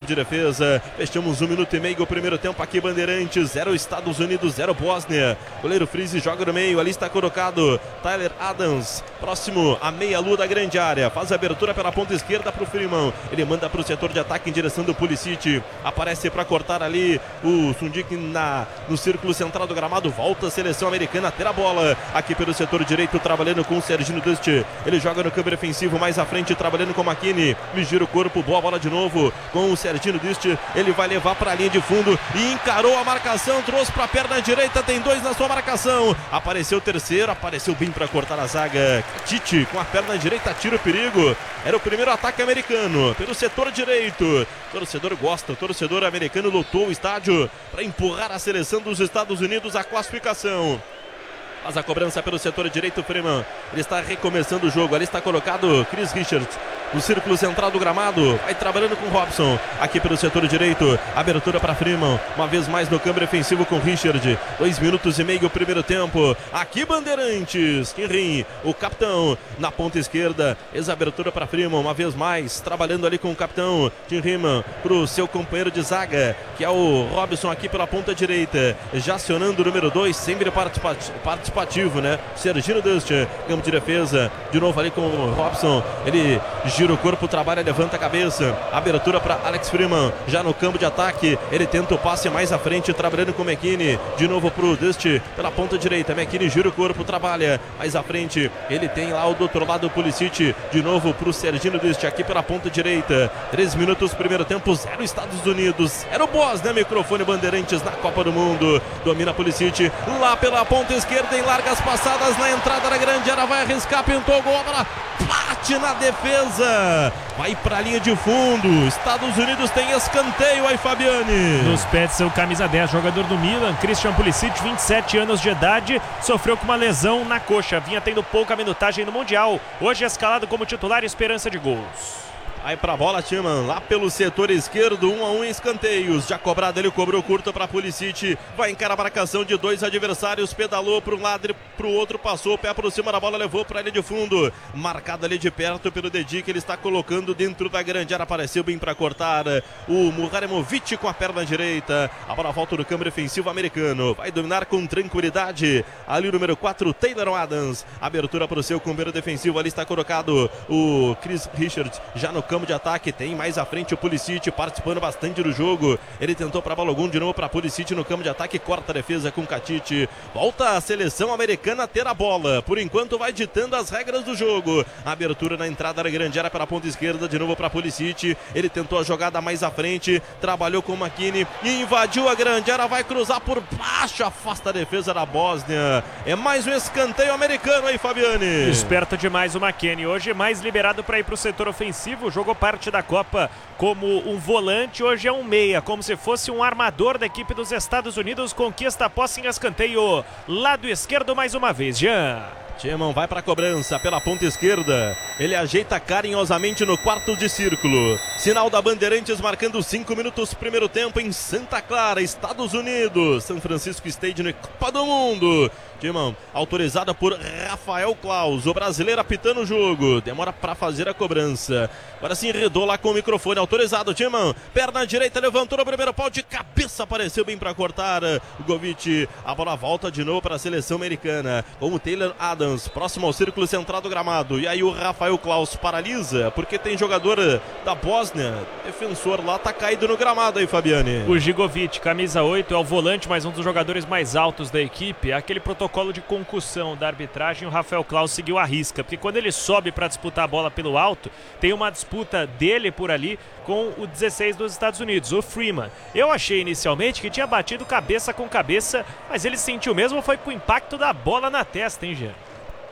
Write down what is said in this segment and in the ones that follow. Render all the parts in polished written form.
de defesa. Fechamos 1 minuto e meio o primeiro tempo aqui, Bandeirantes. 0 Estados Unidos, 0 Bósnia. Goleiro Freeze joga no meio, ali está colocado Tyler Adams, próximo à meia-lua da grande área. Faz a abertura pela ponta esquerda para o Freeman. Ele manda para o setor de ataque em direção do Pulisic. Aparece para cortar ali o Sundik no círculo central do gramado. Volta a seleção americana a ter a bola aqui pelo setor direito, trabalhando com o Serginho Dust. Ele joga no câmbio defensivo mais à frente, trabalhando com o McKinney. Me gira o corpo, boa bola de novo com o Serginho Dust. Ele vai levar para a linha de fundo e encarou a marcação, trouxe para a perna direita, tem 2 na sua marcação. Apareceu o terceiro, apareceu bem para cortar a zaga. Tite com a perna direita, tira o perigo. Era o primeiro ataque americano pelo setor direito. O torcedor gosta, o torcedor americano lotou o estádio para empurrar a seleção dos Estados Unidos à classificação. Faz a cobrança pelo setor direito, Freeman. Ele está recomeçando o jogo. Ali está colocado Chris Richards no círculo central do gramado. Vai trabalhando com o Robson. Aqui pelo setor direito. Abertura para Freeman. Uma vez mais no câmbio defensivo com Richard. 2 minutos e meio o primeiro tempo. Aqui, Bandeirantes. Kinrin, o capitão, na ponta esquerda. Ex-abertura para Freeman. Uma vez mais. Trabalhando ali com o capitão Tim Riemann. Para o seu companheiro de zaga, que é o Robson, aqui pela ponta direita. Já acionando o número 2. Sempre participativo, né? Serginho Dust, campo de defesa, de novo ali com o Robson. Ele gira o corpo, trabalha, levanta a cabeça. Abertura para Alex Freeman, já no campo de ataque. Ele tenta o passe mais à frente, trabalhando com o McKinney. De novo pro Dust pela ponta direita. McKinney gira o corpo, trabalha mais à frente. Ele tem lá do outro lado o Pulisic. De novo pro Serginho Dust, aqui pela ponta direita. 3 minutos, primeiro tempo, 0 Estados Unidos. Era o Bósnia, microfone Bandeirantes na Copa do Mundo. Domina Pulisic lá pela ponta esquerda, em largas passadas na entrada da grande área, vai arriscar, pintou o gol, a bola bate na defesa, vai para a linha de fundo. Estados Unidos tem escanteio aí, Fabiane. Nos pés seu camisa 10, jogador do Milan, Christian Pulisic, 27 anos de idade, sofreu com uma lesão na coxa, vinha tendo pouca minutagem no Mundial, hoje é escalado como titular, esperança de gols. Aí pra bola, Timan, lá pelo setor esquerdo, 1-1 em escanteios. Já cobrado, ele cobrou curto pra Pulisic. Vai encarar a marcação de 2 adversários. Pedalou para um lado e pro outro, passou o pé por cima da bola, levou pra linha de fundo. Marcado ali de perto pelo Dedi, que ele está colocando dentro da grande área. Apareceu bem pra cortar o Muharemovic com a perna direita. A bola volta no câmbio defensivo americano. Vai dominar com tranquilidade. Ali o número 4, Taylor Adams. Abertura pro seu companheiro defensivo. Ali está colocado o Chris Richards. Já no campo de ataque, tem mais à frente o Pulisic participando bastante do jogo. Ele tentou para Balogun, de novo para Pulisic no campo de ataque, corta a defesa com Katite. Volta a seleção americana a ter a bola. Por enquanto vai ditando as regras do jogo. Abertura na entrada da grande área pela ponta esquerda, de novo para Pulisic. Ele tentou a jogada mais à frente, trabalhou com o McKinney e invadiu a grande área, vai cruzar por baixo, afasta a defesa da Bósnia. É mais um escanteio americano aí, Fabiane. Esperto demais o McKinney, hoje mais liberado para ir para o setor ofensivo. Jogou parte da Copa como um volante, hoje é um meia, como se fosse um armador da equipe dos Estados Unidos. Conquista a posse em escanteio, lado esquerdo mais uma vez, Jean. Tiemann vai para a cobrança pela ponta esquerda. Ele ajeita carinhosamente no quarto de círculo. Sinal da Bandeirantes marcando 5 minutos primeiro tempo em Santa Clara, Estados Unidos. São Francisco Stadium, Copa do Mundo. Tiemann autorizada por Rafael Claus, o brasileiro apitando o jogo. Demora para fazer a cobrança. Agora sim enredou lá com o microfone. Autorizado, Tiemann. Perna direita, levantou no primeiro pau, de cabeça apareceu bem para cortar o Govic. A bola volta de novo para a seleção americana com o Taylor Adams, próximo ao círculo central do gramado. E aí o Rafael Claus paralisa, porque tem jogador da Bósnia, defensor lá, tá caído no gramado aí, Fabiane. O Gigovic, camisa 8, é o volante, mas um dos jogadores mais altos da equipe. Aquele protocolo de concussão da arbitragem, o Rafael Claus seguiu a risca, porque quando ele sobe para disputar a bola pelo alto, tem uma disputa dele por ali com o 16 dos Estados Unidos, o Freeman. Eu achei inicialmente que tinha batido cabeça com cabeça, mas ele sentiu mesmo foi com o impacto da bola na testa, hein, Jean?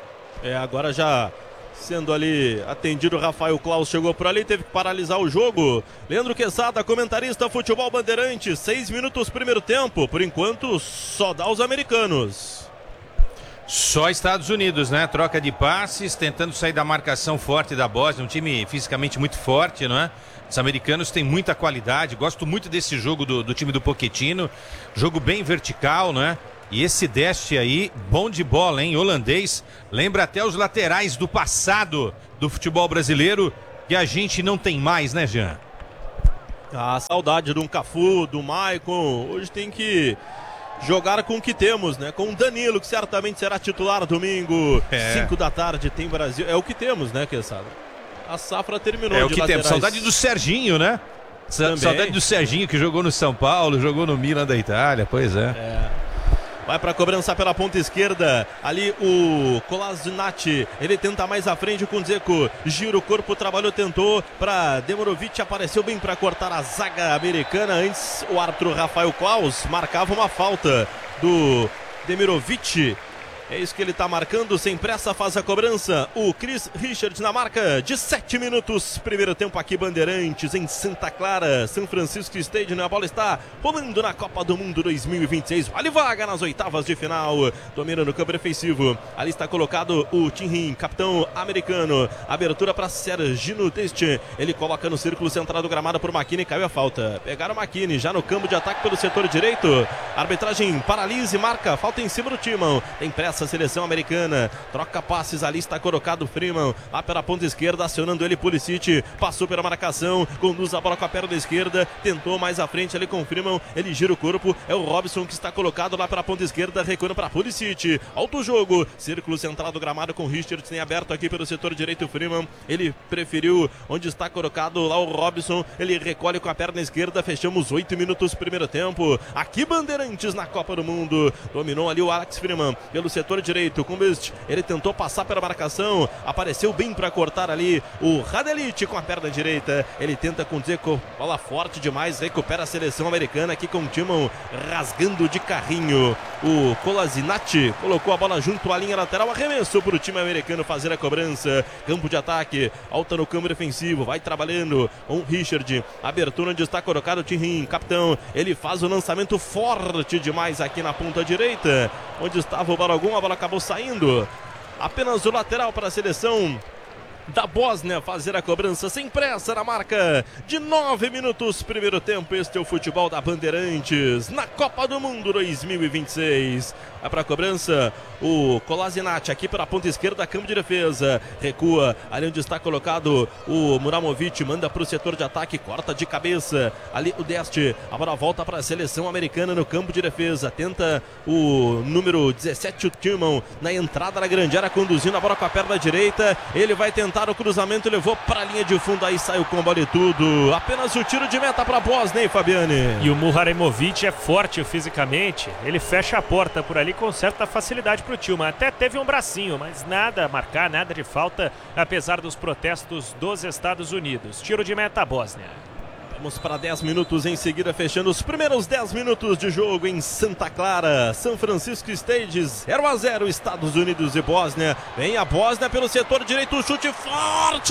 Agora já sendo ali atendido, o Rafael Claus chegou por ali, teve que paralisar o jogo. Leandro Quesada, comentarista Futebol Bandeirantes, 6 minutos primeiro tempo, por enquanto só dá os americanos. Só Estados Unidos, né? Troca de passes, tentando sair da marcação forte da Bósnia, um time fisicamente muito forte, não é? Os americanos têm muita qualidade, gosto muito desse jogo do time do Pochettino, jogo bem vertical, não é? E esse Deste aí, bom de bola, hein? Holandês, lembra até os laterais do passado do futebol brasileiro, que a gente não tem mais, né, Jean? A saudade de um Cafu, do Maicon. Hoje tem que jogar com o que temos, né? Com o Danilo, que certamente será titular domingo, 5 da tarde, tem Brasil. É o que temos, né, Quesada? A safra terminou. É o que temos. Saudade do Serginho, né? Saudade do Serginho, que jogou no São Paulo, jogou no Milan da Itália, pois é. Vai para a cobrança pela ponta esquerda. Ali o Kolasinac. Ele tenta mais à frente com o Dzeko. Gira o corpo, trabalhou, tentou para Demirovic. Apareceu bem para cortar a zaga americana. Antes o árbitro Rafael Klaus marcava uma falta do Demirovic. É isso que ele está marcando, sem pressa, faz a cobrança. O Chris Richard na marca de 7 minutos. Primeiro tempo aqui, Bandeirantes, em Santa Clara, São Francisco Stadium. A bola está rolando na Copa do Mundo 2026. Vale vaga nas oitavas de final. Domina no campo defensivo. Ali está colocado o Tinrin, capitão americano. Abertura para Serginho Deste. Ele coloca no círculo central do gramado por McKinney. Caiu a falta. Pegaram o McKinney já no campo de ataque pelo setor direito. Arbitragem paralisa e marca. Falta em cima do Timão. Tem pressa. A seleção americana, troca passes, ali está colocado o Freeman, lá pela ponta esquerda, acionando ele, Pulisic, passou pela marcação, conduz a bola com a perna esquerda, tentou mais à frente ali com o Freeman, ele gira o corpo, é o Robson que está colocado lá pela ponta esquerda, recuando para Pulisic, alto jogo, círculo central do gramado com o Richard, tem aberto aqui pelo setor direito o Freeman, ele preferiu onde está colocado lá o Robson, ele recolhe com a perna esquerda, fechamos 8 minutos primeiro tempo, aqui Bandeirantes na Copa do Mundo, dominou ali o Alex Freeman, pelo setor direito, com Best, ele tentou passar pela marcação, apareceu bem para cortar ali o Radelic com a perna direita, ele tenta com o Dzeko, bola forte demais, recupera a seleção americana aqui com o Timon rasgando de carrinho, o Kolasinac colocou a bola junto à linha lateral, arremessou para o time americano fazer a cobrança, campo de ataque, alta no campo defensivo, vai trabalhando com o Richard, abertura onde está colocado o Tinrin, capitão, ele faz o lançamento forte demais aqui na ponta direita, onde estava o Balogun, a bola acabou saindo, apenas o lateral para a seleção da Bósnia fazer a cobrança sem pressa na marca de 9 minutos primeiro tempo. Este é o futebol da Bandeirantes na Copa do Mundo 2026. Vai para a cobrança o Kolasinac aqui pela ponta esquerda, campo de defesa, recua ali onde está colocado o Muramovic, manda para o setor de ataque, corta de cabeça ali o Deste, a bola volta para a seleção americana no campo de defesa, tenta o número 17, o Timon, na entrada da grande área, conduzindo a bola com a perna direita, ele vai tentar o cruzamento, levou para a linha de fundo, aí saiu com bola e tudo, apenas o tiro de meta para a Bósnia, hein, Fabiane? E o Muramovic é forte fisicamente, ele fecha a porta por ali com certa facilidade para o Tillman, até teve um bracinho, mas nada a marcar, nada de falta, apesar dos protestos dos Estados Unidos. Tiro de meta Bósnia. Vamos para 10 minutos em seguida, fechando os primeiros 10 minutos de jogo em Santa Clara, São Francisco Stadium, 0-0, Estados Unidos e Bósnia. Vem a Bósnia pelo setor direito, chute forte!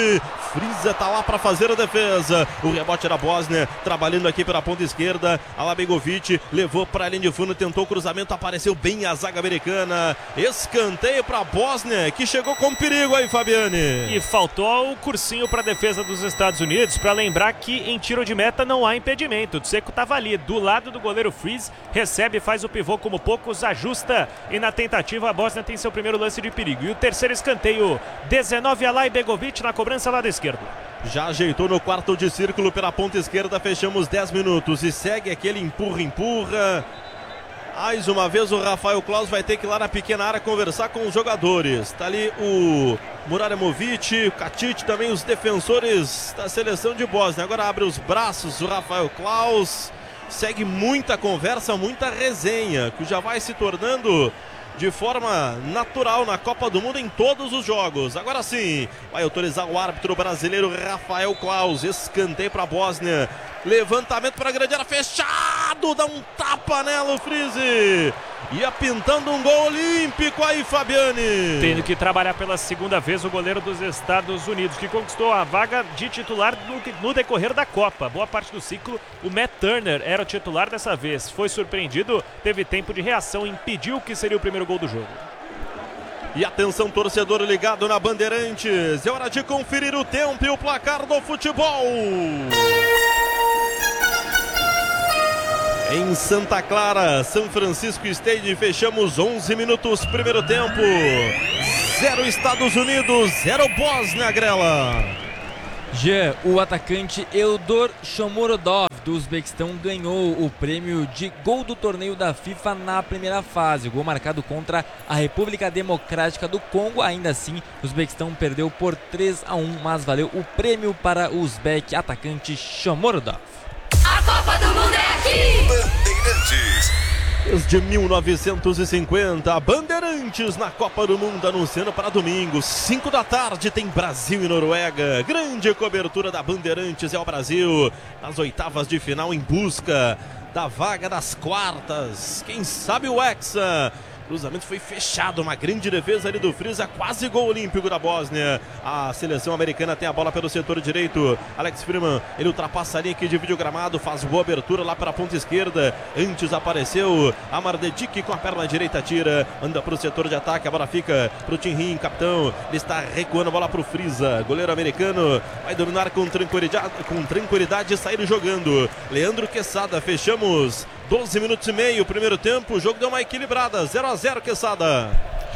Friza tá lá para fazer a defesa. O rebote da Bósnia, trabalhando aqui pela ponta esquerda. Alabegovic levou para a linha de fundo, tentou o cruzamento, apareceu bem a zaga americana. Escanteio para a Bósnia, que chegou com perigo aí, Fabiane. E faltou o cursinho para a defesa dos Estados Unidos, para lembrar que em tiro de meta não há impedimento. O Dzeko estava ali do lado do goleiro Freeze, recebe, faz o pivô como poucos, ajusta e na tentativa a Bósnia tem seu primeiro lance de perigo. E o terceiro escanteio, 19, Alabegovic na cobrança lá da esquerda. Já ajeitou no quarto de círculo pela ponta esquerda, fechamos 10 minutos e segue aquele empurra. Mais uma vez o Rafael Klaus vai ter que ir lá na pequena área conversar com os jogadores. Tá ali o Muramovic, o Katic, também os defensores da seleção de Bósnia. Agora abre os braços o Rafael Klaus. Segue muita conversa, muita resenha, que já vai se tornando de forma natural na Copa do Mundo em todos os jogos. Agora sim, vai autorizar o árbitro brasileiro Rafael Klaus. Escanteio para a Bósnia. Levantamento para a grande área, fechado, dá um tapa nela o Freeze. Ia pintando um gol olímpico aí, Fabiane. Tendo que trabalhar pela segunda vez o goleiro dos Estados Unidos, que conquistou a vaga de titular no decorrer da Copa. Boa parte do ciclo, o Matt Turner era o titular dessa vez. Foi surpreendido, teve tempo de reação, impediu que seria o primeiro gol do jogo. E atenção, torcedor ligado na Bandeirantes, é hora de conferir o tempo e o placar do futebol. Em Santa Clara, São Francisco Stadium, fechamos 11 minutos primeiro tempo. 0 Estados Unidos, 0 Bósnia, Grela. Jean, o atacante Eldor Shomurodov do Uzbequistão ganhou o prêmio de gol do torneio da FIFA na primeira fase. O gol marcado contra a República Democrática do Congo. Ainda assim, o Uzbequistão perdeu por 3-1, mas valeu o prêmio para o uzbek atacante Shomurodov. A Copa do Mundo é aqui! Bandeirantes. Desde 1950, Bandeirantes na Copa do Mundo, anunciando para domingo, 5 da tarde, tem Brasil e Noruega. Grande cobertura da Bandeirantes, é o Brasil nas oitavas de final em busca da vaga das quartas. Quem sabe o Hexa. Cruzamento foi fechado, uma grande defesa ali do Frisa, quase gol olímpico da Bósnia. A seleção americana tem a bola pelo setor direito. Alex Freeman, ele ultrapassa a linha aqui de videogramado, faz boa abertura lá para a ponta esquerda. Antes apareceu Amar Dedic com a perna direita, tira, anda para o setor de ataque, a bola fica para o Tinrin, capitão. Ele está recuando a bola para o Frisa. Goleiro americano vai dominar com tranquilidade e sair jogando. Leandro Quesada, fechamos 12 minutos e meio, primeiro tempo, o jogo deu uma equilibrada, 0-0, Quesada.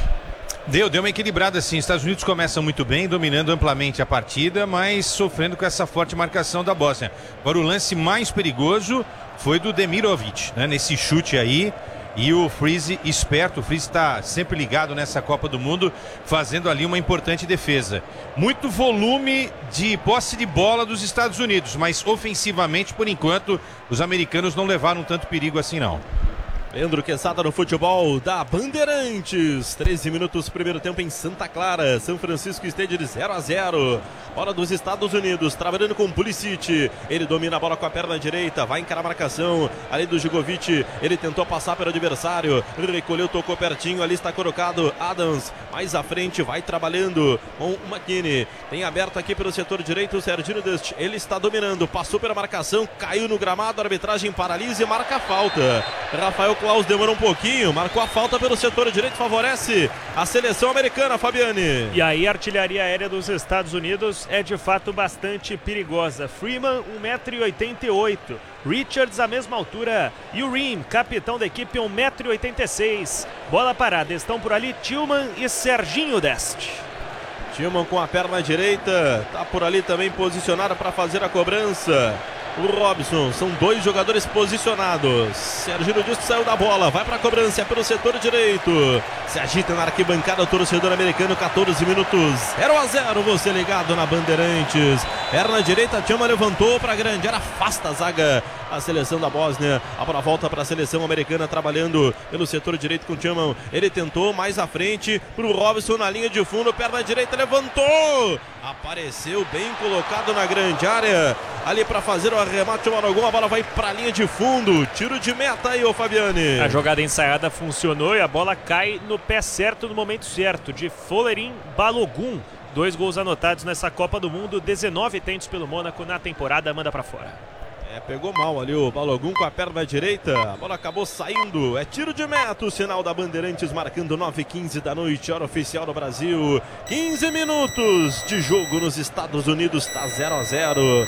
Deu uma equilibrada sim. Estados Unidos começam muito bem, dominando amplamente a partida, mas sofrendo com essa forte marcação da Bósnia. Agora o lance mais perigoso foi do Demirovic, né, nesse chute aí. E o Freeze esperto, o Freeze está sempre ligado nessa Copa do Mundo, fazendo ali uma importante defesa. Muito volume de posse de bola dos Estados Unidos, mas ofensivamente, por enquanto, os americanos não levaram tanto perigo assim não. Leandro Quesada no futebol da Bandeirantes. 13 minutos, primeiro tempo em Santa Clara. São Francisco Stadium de 0-0. Bola dos Estados Unidos, trabalhando com Pulisic. Ele domina a bola com a perna direita, vai encarar a marcação. Ali do Gigovic, ele tentou passar pelo adversário. Ele recolheu, tocou pertinho, ali está colocado Adams. Mais à frente, vai trabalhando com o McKinney. Tem aberto aqui pelo setor direito o Serginho Dust. Ele está dominando, passou pela marcação, caiu no gramado, a arbitragem paralisa e marca a falta. Rafael Klaus demorou um pouquinho, marcou a falta pelo setor direito, favorece a seleção americana, Fabiane. E aí a artilharia aérea dos Estados Unidos é de fato bastante perigosa. Freeman, 1,88 m. Richards, a mesma altura. E o Ream, capitão da equipe, 1,86 m. Bola parada, estão por ali Tillman e Serginho Dest. Tillman com a perna direita, tá por ali também posicionado para fazer a cobrança. O Robson, são dois jogadores posicionados. Serginho Dust saiu da bola, vai para a cobrança, é pelo setor direito. Se agita na arquibancada o torcedor americano, 14 minutos, 0-0, você ligado na Bandeirantes. Perna direita, Tillman levantou para a grande área, afasta a zaga, a seleção da Bósnia. A bola volta para a seleção americana, trabalhando pelo setor direito com o Tillman. Ele tentou mais à frente para o Robson na linha de fundo, perna direita, levantou. Apareceu bem colocado na grande área, ali para fazer o arremate, o Marogum, a bola vai para a linha de fundo, tiro de meta aí, ô Fabiane. A jogada ensaiada funcionou e a bola cai no pé certo, no momento certo, de Folerin Balogun. 2 gols anotados nessa Copa do Mundo, 19 tentos pelo Mônaco na temporada, manda para fora. Pegou mal ali o Balogun com a perna direita, a bola acabou saindo, é tiro de meta, o sinal da Bandeirantes marcando 9h15 da noite, hora oficial do Brasil. 15 minutos de jogo nos Estados Unidos, tá 0-0.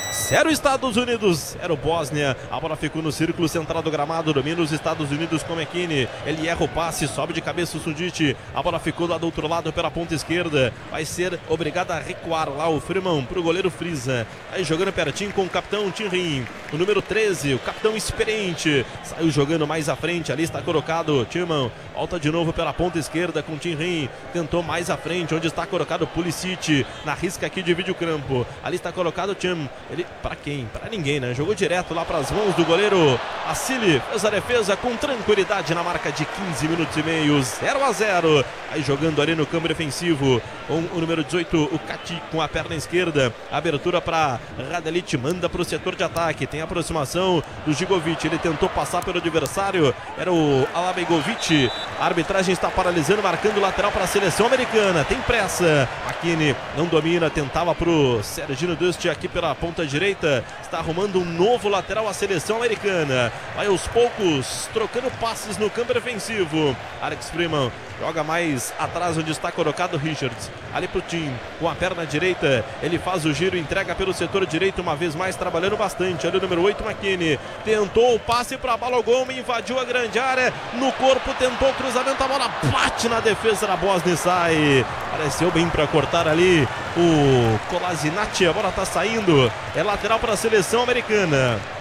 0 Estados Unidos, 0 Bósnia. A bola ficou no círculo central do gramado, domina os Estados Unidos com McKinney. Ele erra o passe, sobe de cabeça o Sudic. A bola ficou lá do outro lado pela ponta esquerda. Vai ser obrigado a recuar lá o Freeman pro goleiro Frisa. Aí jogando pertinho com o capitão Tinrin, o número 13, o capitão experiente. Saiu jogando mais à frente, ali está colocado Tillman. Volta de novo pela ponta esquerda com Tinrin. Tentou mais à frente, onde está colocado Pulisic. Na risca aqui de videocampo. Ali está colocado Tillman. Ele para quem? Para ninguém, né? Jogou direto lá para as mãos do goleiro Assili, fez a defesa com tranquilidade na marca de 15 minutos e meio, 0-0. Aí jogando ali no campo defensivo com o número 18, o Kati com a perna esquerda. Abertura para Radelic, manda para o setor de ataque. Tem aproximação do Gigovic, ele tentou passar pelo adversário, era o Alabegovic. A arbitragem está paralisando, marcando lateral para a seleção americana. Tem pressa. McKinney não domina, tentava para o Serginho Dust aqui pela ponta direita. Está arrumando um novo lateral a seleção americana. Vai aos poucos, trocando passes no campo defensivo. Alex Freeman Joga mais atrás onde está colocado Richards. Ali pro Tim, com a perna direita. Ele faz o giro, entrega pelo setor direito, uma vez mais trabalhando bastante. Ali o número 8, McKinney. Tentou o passe para Balogun, invadiu a grande área. No corpo, tentou o cruzamento, a bola bate na defesa da Bósnia e sai. Pareceu bem para cortar ali o Kolasinac. A bola está saindo. É lateral para a seleção americana.